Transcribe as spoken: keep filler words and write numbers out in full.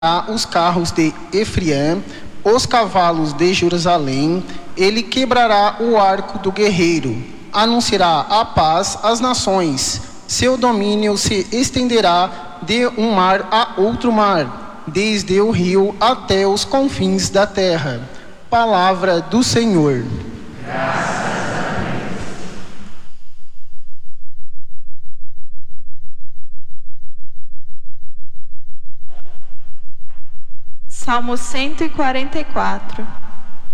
os carros de Efraim, os cavalos de Jerusalém, ele quebrará o arco do guerreiro, anunciará a paz às nações, seu domínio se estenderá de um mar a outro mar, desde o rio até os confins da terra. Palavra do Senhor. Graças a Deus. Salmo cento e quarenta e quatro.